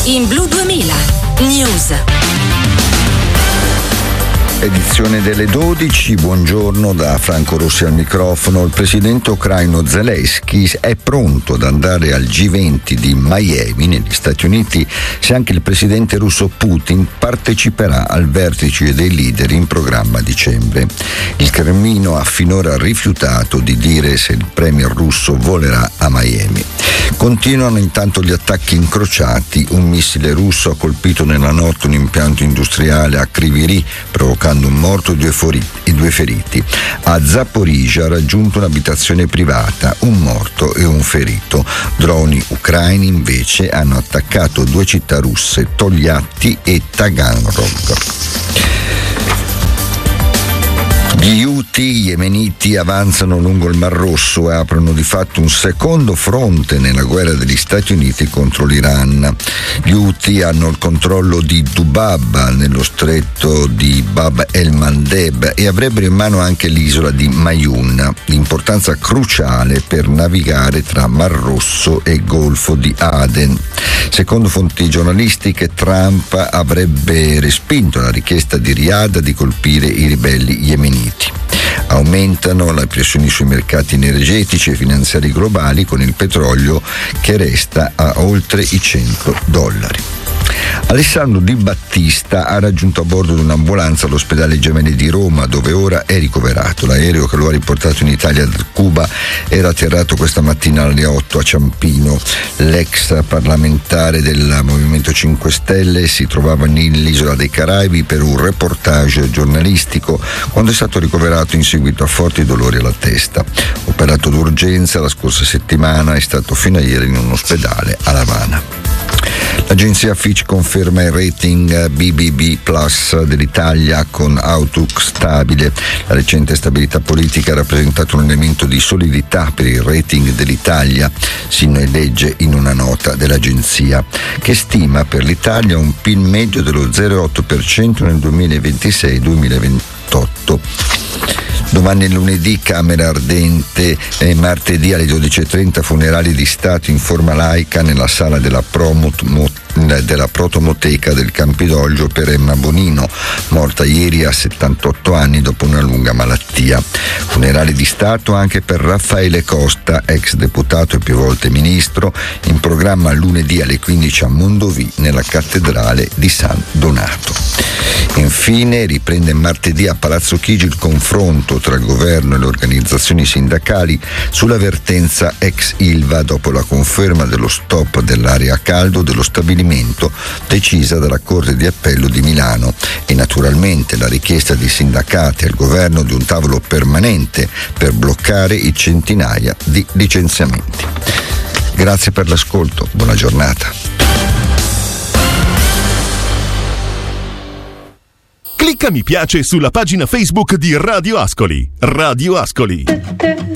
in Blu 2000 News. Edizione delle 12, buongiorno da Franco Rossi al microfono. Il presidente ucraino Zelensky è pronto ad andare al G20 di Miami negli Stati Uniti se anche il presidente russo Putin parteciperà al vertice dei leader in programma a dicembre. Il Cremlino ha finora rifiutato di dire se il premier russo volerà a Miami. Continuano intanto gli attacchi incrociati. Un missile russo ha colpito nella notte un impianto industriale a Kryvyi, provocando un morto e due feriti. A Zaporizhzhia ha raggiunto un'abitazione privata, un morto e un ferito. Droni ucraini invece hanno attaccato due città russe, Togliatti e Taganrog. Gli Houthi yemeniti avanzano lungo il Mar Rosso e aprono di fatto un secondo fronte nella guerra degli Stati Uniti contro l'Iran. Gli Houthi hanno il controllo di Dubab nello stretto di Bab el-Mandeb e avrebbero in mano anche l'isola di Mayun, di importanza cruciale per navigare tra Mar Rosso e Golfo di Aden. Secondo fonti giornalistiche, Trump avrebbe respinto la richiesta di Riyadh di colpire i ribelli yemeniti. Aumentano le pressioni sui mercati energetici e finanziari globali, con il petrolio che resta a oltre i $100. Alessandro Di Battista ha raggiunto a bordo di un'ambulanza l'ospedale Gemelli di Roma, dove ora è ricoverato. L'aereo che lo ha riportato in Italia da Cuba era atterrato questa mattina alle 8 a Ciampino. L'ex parlamentare del Movimento 5 Stelle si trovava nell'isola dei Caraibi per un reportage giornalistico quando è stato ricoverato in seguito a forti dolori alla testa. Operato d'urgenza la scorsa settimana, è stato fino a ieri in un ospedale a L'Avana. L'agenzia Fitch conferma il rating BBB Plus dell'Italia con outlook stabile. La recente stabilità politica ha rappresentato un elemento di solidità per il rating dell'Italia, si legge in una nota dell'agenzia, che stima per l'Italia un PIL medio dello 0,8% nel 2026-2028. Domani è lunedì, Camera Ardente, e martedì alle 12.30 funerali di Stato in forma laica nella sala della protomoteca del Campidoglio per Emma Bonino, morta ieri a 78 anni dopo una lunga malattia. Funerali di Stato anche per Raffaele Costa, ex deputato e più volte ministro, in programma lunedì alle 15 a Mondovì nella cattedrale di San Donato. Infine riprende martedì a Palazzo Chigi il confronto tra il governo e le organizzazioni sindacali sulla vertenza ex Ilva dopo la conferma dello stop dell'area a caldo dello stabilimento decisa dalla Corte di Appello di Milano e naturalmente la richiesta dei sindacati al governo di un tavolo permanente per bloccare i centinaia di licenziamenti. Grazie per l'ascolto, buona giornata. Clicca mi piace sulla pagina Facebook di Radio Ascoli. Radio Ascoli.